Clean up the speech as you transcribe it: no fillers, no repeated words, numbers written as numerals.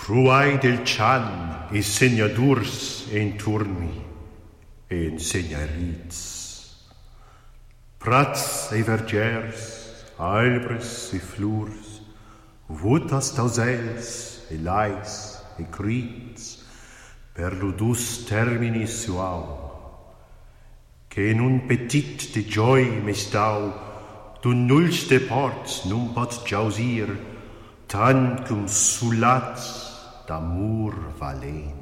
Fruai del Chan insegna durs en turni e insegna rits. Prats e vergers, albres e flurs, vutas tausels e lais e crits, per ludus termini suau, che in un petit de joy mestau, d'un nulls de ports non pot jausir, tant cum sulats d'amor valent.